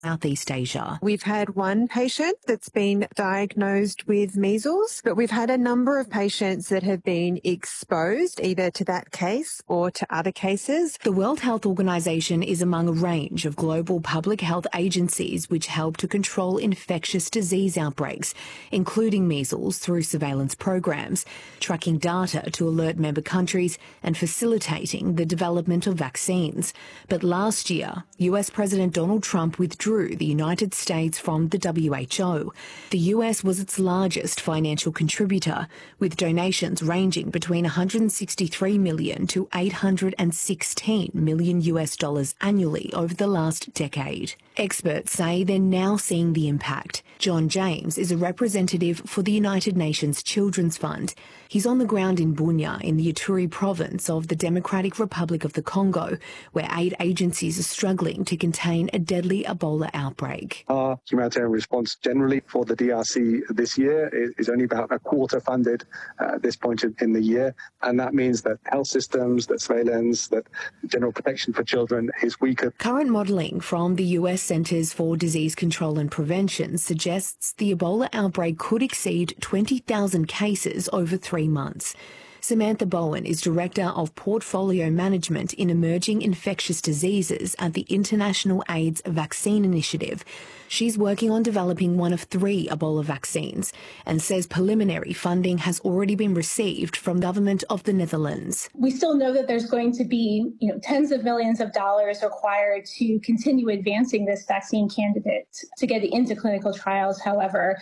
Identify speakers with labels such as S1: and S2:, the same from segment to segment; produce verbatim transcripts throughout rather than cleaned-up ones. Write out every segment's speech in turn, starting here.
S1: Southeast Asia.
S2: We've had one patient that's been diagnosed with measles, but we've had a number of patients that have been exposed either to that case or to other cases.
S1: The World Health Organization is among a range of global public health agencies which help to control infectious disease outbreaks, including measles, through surveillance programs, tracking data to alert member countries and facilitating the development of vaccines. But last year, U S President Donald Trump withdrew the United States from the W H O. The U S was its largest financial contributor, with donations ranging between one hundred sixty-three million to eight hundred sixteen million U S dollars annually over the last decade. Experts say they're now seeing the impact. John James is a representative for the United Nations Children's Fund. He's on the ground in Bunia in the Ituri province of the Democratic Republic of the Congo, where aid agencies are struggling to contain a deadly Ebola outbreak.
S3: Our humanitarian response generally for the D R C this year is only about a quarter funded uh, at this point in the year, and that means that health systems, that surveillance, that general protection for children is weaker.
S1: Current modelling from the U S Centres for Disease Control and Prevention suggests the Ebola outbreak could exceed twenty thousand cases over three months. Samantha Bowen is Director of Portfolio Management in Emerging Infectious Diseases at the International AIDS Vaccine Initiative. She's working on developing one of three Ebola vaccines and says preliminary funding has already been received from the government of the Netherlands.
S4: We still know that there's going to be, you know, tens of millions of dollars required to continue advancing this vaccine candidate to get it into clinical trials, however.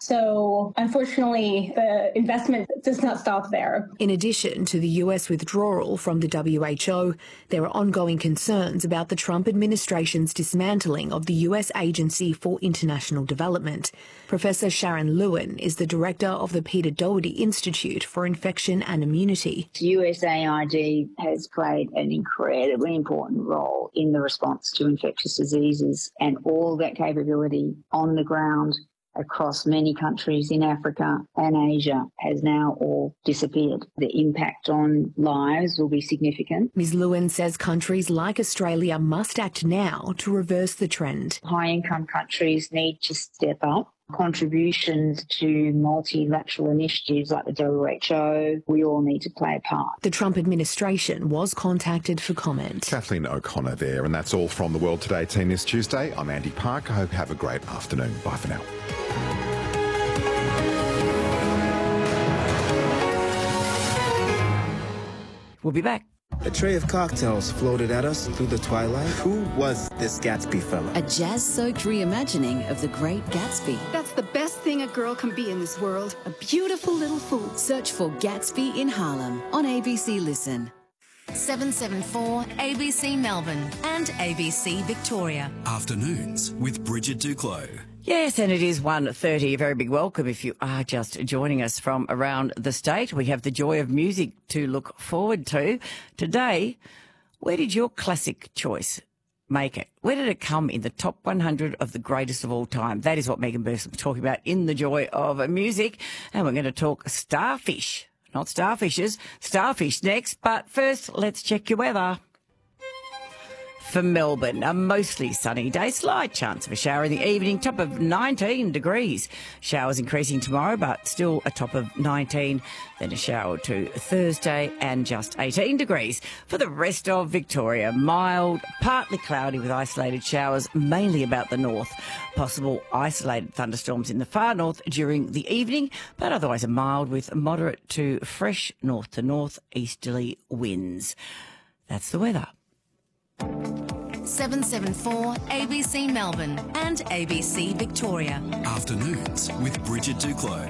S4: So unfortunately, the investment does not stop there.
S1: In addition to the U S withdrawal from the W H O, there are ongoing concerns about the Trump administration's dismantling of the U S Agency for International Development. Professor Sharon Lewin is the director of the Peter Doherty Institute for Infection and Immunity.
S5: U S A I D has played an incredibly important role in the response to infectious diseases, and all that capability on the ground across many countries in Africa and Asia has now all disappeared. The impact on lives will be significant.
S1: Miz Lewin says countries like Australia must act now to reverse the trend.
S5: High-income countries need to step up. Contributions to multilateral initiatives like the W H O, we all need to play a part.
S1: The Trump administration was contacted for comment.
S6: Kathleen O'Connor there, and that's all from the World Today team this Tuesday. I'm Andy Park. I hope you have a great afternoon. Bye for now.
S1: We'll be back.
S7: A tray of cocktails floated at us through the twilight. Who was this Gatsby fella?
S8: A jazz-soaked reimagining of The Great Gatsby.
S9: That's the best thing a girl can be in this world. A beautiful little fool.
S8: Search for Gatsby in Harlem on A B C Listen.
S10: seven seven four A B C Melbourne and A B C Victoria.
S11: Afternoons with Bridget Duclos.
S12: Yes, and it is one thirty. A very big welcome if you are just joining us from around the state. We have the joy of music to look forward to. Today, where did your classic choice make it? Where did it come in the top one hundred of the greatest of all time? That is what Megan Burson was talking about in the joy of music. And we're going to talk starfish. Not starfishes, starfish next. But first, let's check your weather. For Melbourne, a mostly sunny day, slight chance of a shower in the evening, top of nineteen degrees. Showers increasing tomorrow, but still a top of nineteen. Then a shower or two Thursday and just eighteen degrees. For the rest of Victoria, mild, partly cloudy with isolated showers, mainly about the north. Possible isolated thunderstorms in the far north during the evening, but otherwise a mild with moderate to fresh north to north easterly winds. That's the weather.
S10: seven seven four A B C Melbourne and A B C Victoria.
S11: Afternoons with Bridget Duclos.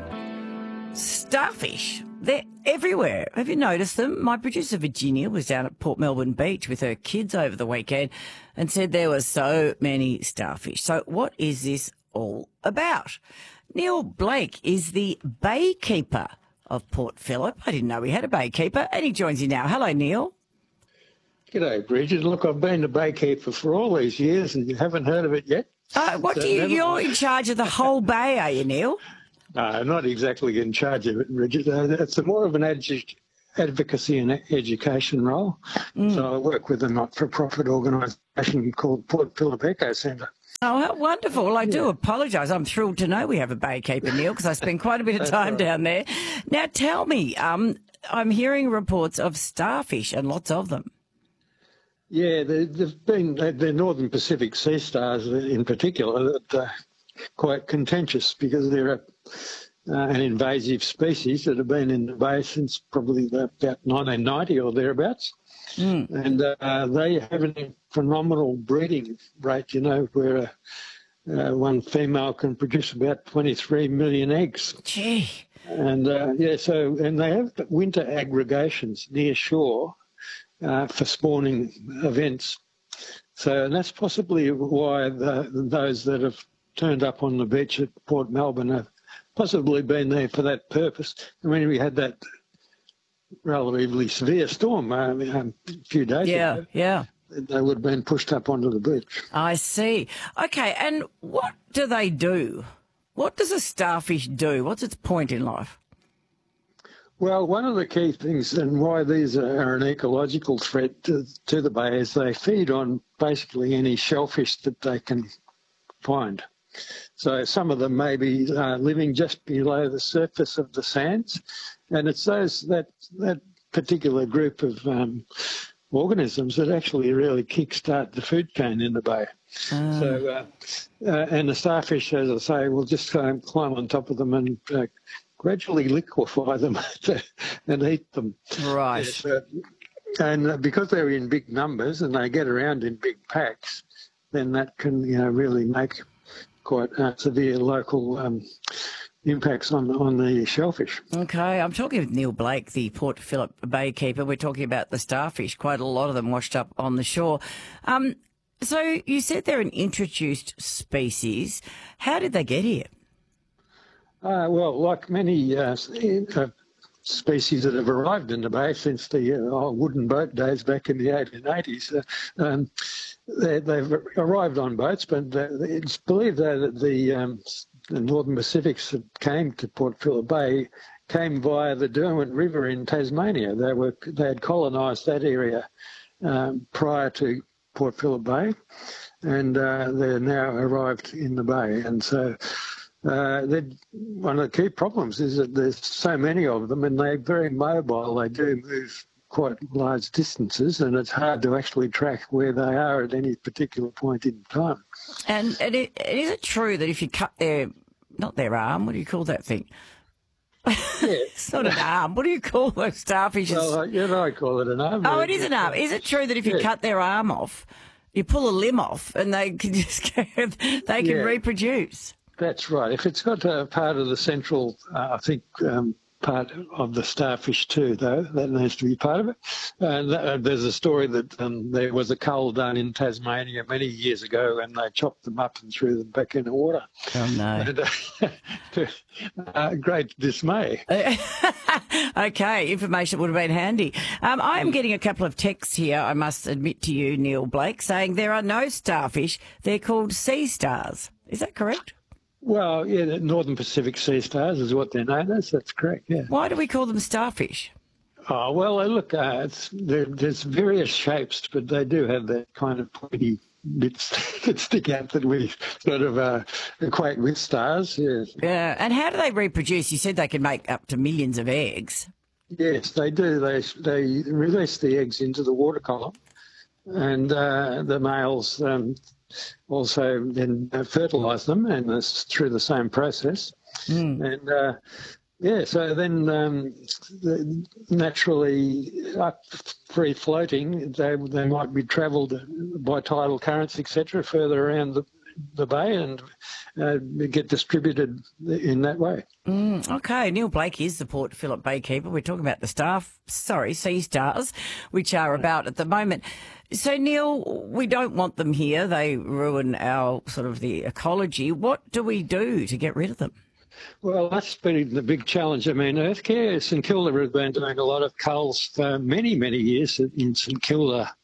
S12: Starfish. They're everywhere. Have you noticed them? My producer Virginia was down at Port Melbourne Beach with her kids over the weekend and said there were so many starfish. So what is this all about? Neil Blake is the baykeeper of Port Phillip. I didn't know we had a baykeeper, and he joins you now. Hello, Neil.
S13: G'day, Bridget. Look, I've been the baykeeper for all these years and you haven't heard of it yet.
S12: Uh, what so do you, never... You're in charge of the whole bay, are you, Neil?
S13: No, I'm not exactly in charge of it, Bridget. Uh, it's a more of an edu- advocacy and education role. Mm. So I work with a not-for-profit organisation called Port Phillip Eco Centre.
S12: Oh, how wonderful. Well, I do apologise. I'm thrilled to know we have a baykeeper, Neil, because I spend quite a bit of time right. down there. Now, tell me, um, I'm hearing reports of starfish and lots of them.
S13: Yeah, they've been, they're Northern Pacific sea stars in particular, that are quite contentious because they're a, uh, an invasive species that have been in the bay since probably about nineteen ninety or thereabouts. Mm. And uh, they have a phenomenal breeding rate, you know, where uh, uh, one female can produce about twenty-three million eggs.
S12: Gee.
S13: And, uh, yeah, so, and they have winter aggregations near shore uh, for spawning events. So, and that's possibly why the, those that have turned up on the beach at Port Melbourne have possibly been there for that purpose. I mean, we had that relatively severe storm uh, a few days
S12: yeah,
S13: ago.
S12: Yeah, yeah.
S13: They would have been pushed up onto the beach.
S12: I see. Okay, and what do they do? What does a starfish do? What's its point in life?
S13: Well, one of the key things and why these are an ecological threat to, to the bay is they feed on basically any shellfish that they can find. So some of them may be uh, living just below the surface of the sands, and it's those that that particular group of um, organisms that actually really kickstart the food chain in the bay. Um. So, uh, uh, and the starfish, as I say, will just um, climb on top of them and uh, gradually liquefy them and eat them.
S12: Right.
S13: Yes, uh, and because they're in big numbers and they get around in big packs, then that can, you know, really make quite uh, severe local um, impacts on, on the shellfish.
S12: Okay, I'm talking with Neil Blake, the Port Phillip baykeeper. We're talking about the starfish, quite a lot of them washed up on the shore. Um, so you said they're an introduced species. How did they get here?
S13: Uh, well, like many uh, uh, species that have arrived in the bay since the uh, old wooden boat days back in the eighteen eighties, uh, um, they, they've arrived on boats, but uh, it's believed that the, um, the Northern Pacifics that came to Port Phillip Bay came via the Derwent River in Tasmania. They were they had colonised that area um, prior to Port Phillip Bay, and uh, they're now arrived in the bay. And so uh, one of the key problems is that there's so many of them, and they're very mobile. They do move quite large distances, and it's hard to actually track where they are at any particular point in time.
S12: And, and it, is it true that if you cut their, not their arm, what do you call that thing?
S13: Yeah.
S12: It's not an arm. What do you call those starfishes?
S13: Well, uh, you know, I call it an arm.
S12: Oh, it is an arm. Is it true that if you yeah. cut their arm off, you pull a limb off and they can just go, they can yeah. reproduce? That's
S13: right. If it's got a part of the central, uh, I think, um, part of the starfish too, though. That needs to be part of it. And uh, there's a story that um, there was a cull done in Tasmania many years ago, and they chopped them up and threw them back in the water.
S12: Oh, no.
S13: And, uh, to uh, great dismay.
S12: Okay, information would have been handy. Um, I am getting a couple of texts here, I must admit to you, Neil Blake, saying there are no starfish. They're called sea stars. Is that correct?
S13: Well, yeah, the Northern Pacific sea stars is what they're known as. That's correct, yeah.
S12: Why do we call them starfish?
S13: Oh, well, look, uh, it's, there's various shapes, but they do have that kind of pointy bits that stick out that we sort of uh, equate with stars, yes.
S12: Yeah, and how do they reproduce? You said they can make up to millions of eggs.
S13: Yes, they do. They, they release the eggs into the water column, and uh, the males... Um, also then fertilise them, and it's through the same process. Mm. And uh, yeah, so then um, the, naturally up free floating, they they might be travelled by tidal currents, et cetera, further around the the bay and uh, get distributed in that way.
S12: Mm, okay, Neil Blake is the Port Phillip baykeeper. We're talking about the staff, sorry, sea stars, which are about at the moment. So, Neil, we don't want them here. They ruin our sort of the ecology. What do we do to get rid of them?
S13: Well, that's been the big challenge. I mean, Earthcare, St Kilda has been doing a lot of culls for many, many years in St Kilda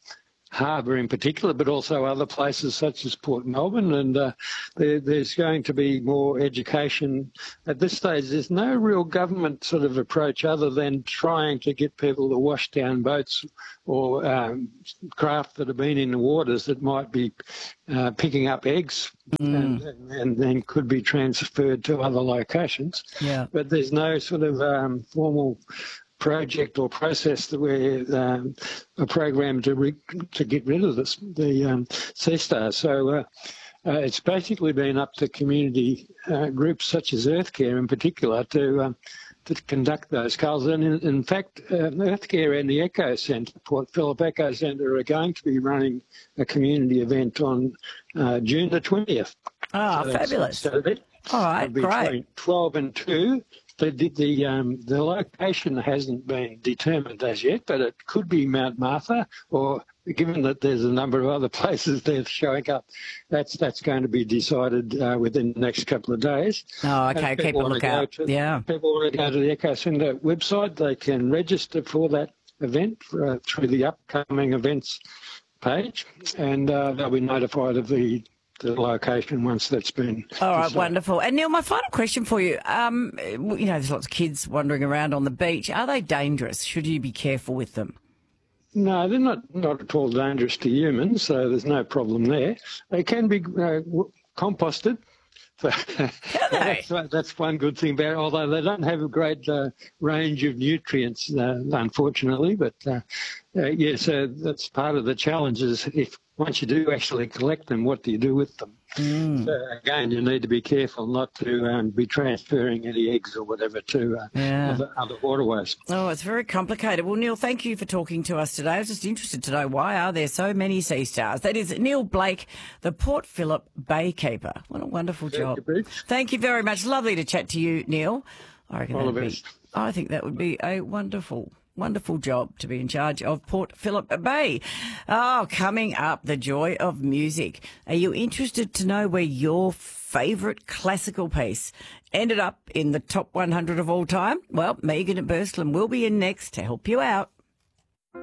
S13: harbour in particular, but also other places such as Port Melbourne. And uh, there, there's going to be more education. At this stage, there's no real government sort of approach other than trying to get people to wash down boats or um, craft that have been in the waters that might be uh, picking up eggs mm. and, and then could be transferred to other locations.
S12: Yeah.
S13: But there's no sort of um, formal project or process that we're um, a program to re- to get rid of this the um, sea star. So uh, uh, it's basically been up to community uh, groups such as Earthcare in particular to um, to conduct those culls. And in, in fact, uh, Earthcare and the Eco Centre, Port Phillip Eco Centre, are going to be running a community event on uh, June the twentieth.
S12: Ah,
S13: so
S12: fabulous!
S13: Saturday.
S12: All right, great.
S13: Between twelve and two. The, the, the, um, the location hasn't been determined as yet, but it could be Mount Martha, or given that there's a number of other places they're showing up, that's that's going to be decided uh, within the next couple of days.
S12: Oh, okay, keep a lookout.
S13: To,
S12: yeah.
S13: People want to go to the Eco Centre website, they can register for that event uh, through the upcoming events page, and uh, they'll be notified of the the location once that's been
S12: all right,
S13: decided.
S12: Wonderful. And Neil, my final question for you, um, you know, there's lots of kids wandering around on the beach. Are they dangerous? Should you be careful with them?
S13: No, they're not, not at all dangerous to humans, so there's no problem there. They can be uh, composted.
S12: Can they?
S13: that's, that's one good thing about it, although they don't have a great uh, range of nutrients, uh, unfortunately. But, uh, uh, yes, uh, that's part of the challenge is if once you do actually collect them, what do you do with them?
S12: Mm.
S13: So, again, you need to be careful not to um, be transferring any eggs or whatever to uh,
S12: yeah.
S13: other, other waterways.
S12: Oh, it's very complicated. Well, Neil, thank you for talking to us today. I was just interested to know why are there so many sea stars. That is Neil Blake, the Port Phillip Baykeeper. What a wonderful job.
S13: Thank you,
S12: thank you very much. Lovely to chat to you, Neil. I reckon
S13: All the
S12: that'd
S13: best.
S12: Be, I think that would be a wonderful Wonderful job to be in charge of Port Phillip Bay. Oh, coming up, the joy of music. Are you interested to know where your favourite classical piece ended up in the top one hundred of all time? Well, Megan at Burslem will be in next to help you out.